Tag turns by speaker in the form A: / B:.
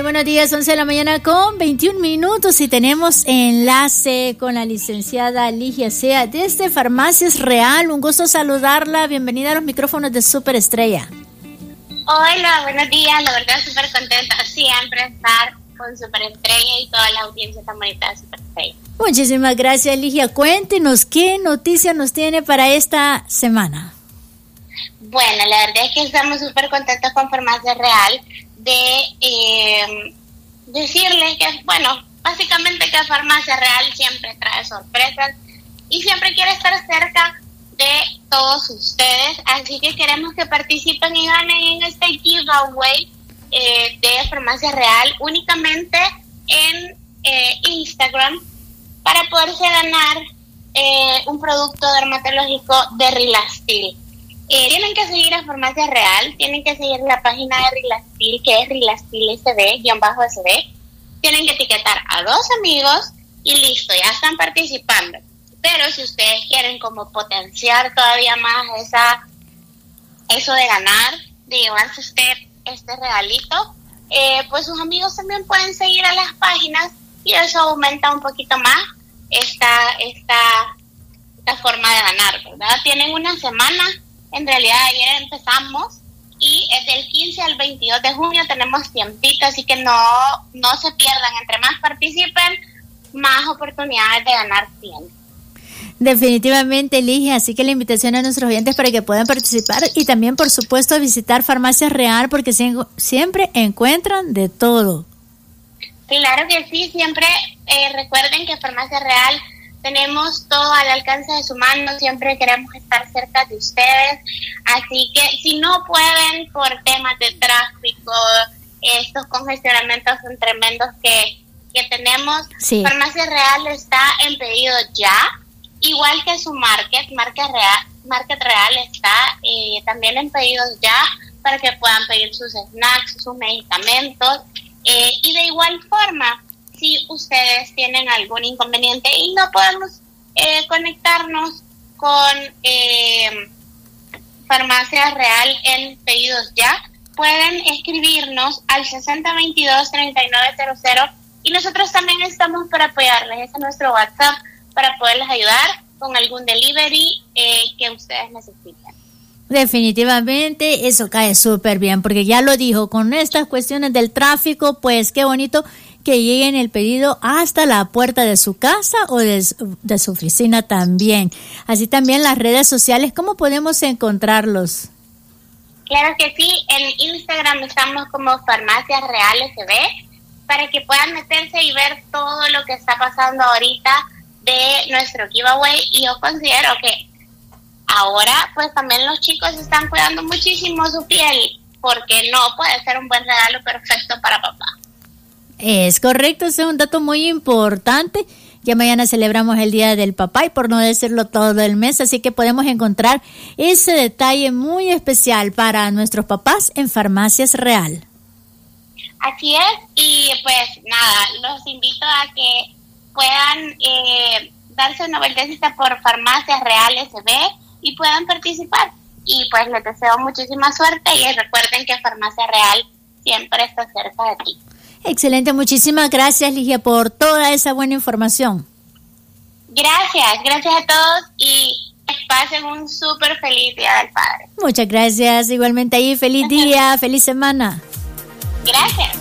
A: buenos días, 11 de la mañana con 21 minutos y tenemos enlace con la licenciada Ligia Sea desde Farmacias Real. Un gusto saludarla, bienvenida a los micrófonos de Superestrella.
B: Hola, buenos días, la verdad súper contenta siempre estar con Superestrella y toda la audiencia tan bonita de Superestrella.
A: Muchísimas gracias, Ligia. Cuéntenos, ¿qué noticias nos tiene para esta semana?
B: Bueno, la verdad es que estamos súper contentos con Farmacias Real de decirles que, bueno, básicamente que Farmacia Real siempre trae sorpresas y siempre quiere estar cerca de todos ustedes, así que queremos que participen y ganen en este giveaway de Farmacia Real únicamente en Instagram para poderse ganar un producto dermatológico de Rilastil. Tienen que seguir a Farmacia Real, tienen que seguir la página de Rilastil, que es Rilastil SD, tienen que etiquetar a 2 amigos y listo, ya están participando. Pero si ustedes quieren como potenciar todavía más eso de ganar, de llevarse este regalito, pues sus amigos también pueden seguir a las páginas y eso aumenta un poquito más esta forma de ganar, ¿verdad? Tienen una semana. En realidad ayer empezamos y del 15 al 22 de junio tenemos tiempito, así que no se pierdan. Entre más participen, más oportunidades de ganar tienen.
A: Definitivamente, Ligia, así que la invitación a nuestros oyentes para que puedan participar y también, por supuesto, visitar Farmacias Real porque siempre encuentran de todo.
B: Claro que sí, siempre recuerden que Farmacia Real tenemos todo al alcance de su mano, siempre queremos estar cerca de ustedes, así que si no pueden por temas de tráfico, estos congestionamientos son tremendos que tenemos, sí. Farmacia Real está en pedido ya, igual que su Market Real está también en pedidos ya para que puedan pedir sus snacks, sus medicamentos, y de igual forma, si ustedes tienen algún inconveniente y no podemos conectarnos con Farmacia Real en pedidos ya, pueden escribirnos al 6022-3900 y nosotros también estamos para apoyarles. Ese es nuestro WhatsApp para poderles ayudar con algún delivery que ustedes necesiten.
A: Definitivamente eso cae súper bien porque ya lo dijo, con estas cuestiones del tráfico, pues qué bonito que lleguen el pedido hasta la puerta de su casa o de su oficina también. Así también las redes sociales, ¿cómo podemos encontrarlos?
B: Claro que sí, en Instagram estamos como Farmacias Real SB para que puedan meterse y ver todo lo que está pasando ahorita de nuestro giveaway, y yo considero que ahora pues también los chicos están cuidando muchísimo su piel porque no puede ser un buen regalo perfecto para papá.
A: Es correcto, ese es un dato muy importante. Ya mañana celebramos el Día del Papá y por no decirlo todo el mes, así que podemos encontrar ese detalle muy especial para nuestros papás en Farmacias Real.
B: Así es, y pues nada, los invito a que puedan darse una vueltecita por Farmacias Real SB y puedan participar. Y pues les deseo muchísima suerte y recuerden que Farmacia Real siempre está cerca de ti.
A: Excelente, muchísimas gracias, Ligia, por toda esa buena información.
B: Gracias a todos y pasen un súper feliz Día del Padre.
A: Muchas gracias, igualmente ahí, feliz día, feliz semana.
B: Gracias.